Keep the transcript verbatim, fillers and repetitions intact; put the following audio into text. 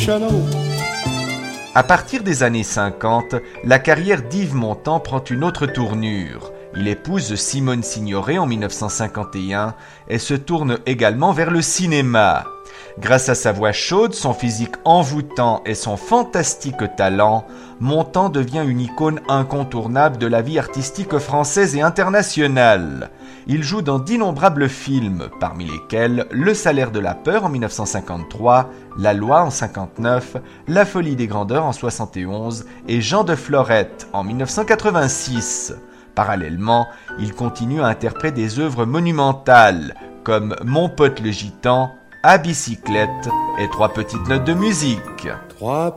chalot. À partir des années cinquante, la carrière d'Yves Montand prend une autre tournure. Il épouse Simone Signoret en mille neuf cent cinquante et un et se tourne également vers le cinéma. Grâce à sa voix chaude, son physique envoûtant et son fantastique talent, Montand devient une icône incontournable de la vie artistique française et internationale. Il joue dans d'innombrables films, parmi lesquels Le Salaire de la peur en mille neuf cent cinquante-trois, La Loi en cinquante-neuf, La Folie des grandeurs en soixante et onze et Jean de Florette en mille neuf cent quatre-vingt-six. Parallèlement, il continue à interpréter des œuvres monumentales comme Mon pote le gitan, À bicyclette et Trois petites notes de musique. Trois